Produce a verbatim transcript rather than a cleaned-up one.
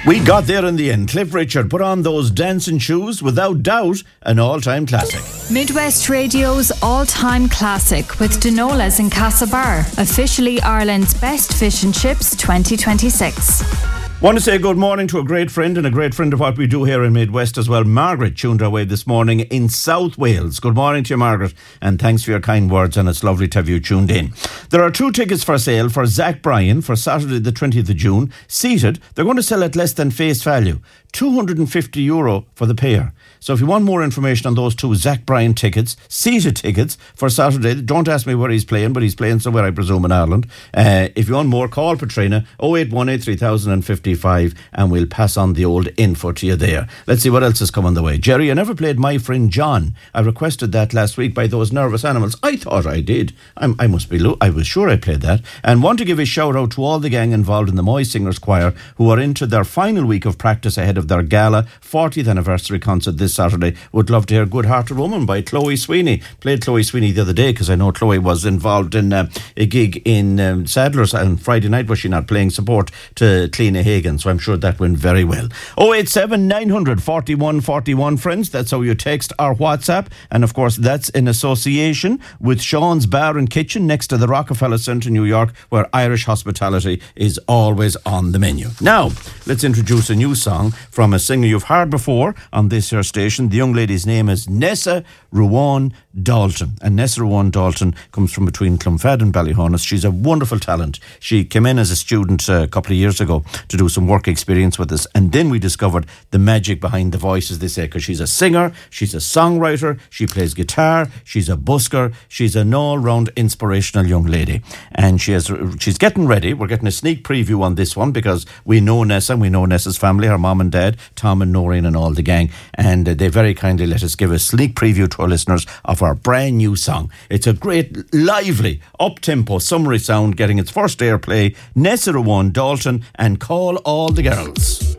We got there in the end. Cliff Richard put on those dancing shoes, without doubt, an all-time classic. Midwest Radio's all-time classic with Dinolas in Castlebar, officially Ireland's best fish and chips twenty twenty-six. Want to say good morning to a great friend and a great friend of what we do here in Midwest as well. Margaret tuned our way this morning in South Wales. Good morning to you, Margaret, and thanks for your kind words, and it's lovely to have you tuned in. There are two tickets for sale for Zach Bryan for Saturday the twentieth of June. Seated, they're going to sell at less than face value. two hundred fifty euro for the pair. So if you want more information on those two Zach Bryan tickets, seated tickets for Saturday, don't ask me where he's playing, but he's playing somewhere, I presume, in Ireland. Uh, if you want more, call Patrina oh eight one eight, three thousand fifty-five and we'll pass on the old info to you there. Let's see what else is coming the way. Jerry, I never played My Friend John. I requested that last week by those nervous animals. I thought I did. I'm, I must be, lo- I was sure I played that. And want to give a shout out to all the gang involved in the Moy Singers Choir who are into their final week of practice ahead of their gala fortieth anniversary concert this Saturday. Would love to hear Good Hearted Woman by Chloe Sweeney. Played Chloe Sweeney the other day because I know Chloe was involved in uh, a gig in um, Sadler's on Friday night, was she not, playing support to Cleena Hagan, so I'm sure that went very well. oh eight seven, nine hundred, forty-one forty-one, friends, that's how you text our WhatsApp, and of course that's in association with Sean's Bar and Kitchen next to the Rockefeller Centre, New York, where Irish hospitality is always on the menu. Now, let's introduce a new song from a singer you've heard before on this here station. The young lady's name is Nessa Ruan Dalton, and Nessa Ruan Dalton comes from between Clonfad and Ballyhonus. She's a wonderful talent. She came in as a student uh, a couple of years ago to do some work experience with us, and then we discovered the magic behind the voice, as they say, because she's a singer, she's a songwriter, she plays guitar, she's a busker, she's an all-round inspirational young lady, and she has, she's getting ready. We're getting a sneak preview on this one because we know Nessa, we know Nessa's family, her mom and dad, Tom and Noreen and all the gang, and uh, they very kindly let us give a sneak preview to our listeners of our brand new song. It's a great, lively, up-tempo, summery sound getting its first airplay. Nessa Ruan Dalton and Call All the Girls.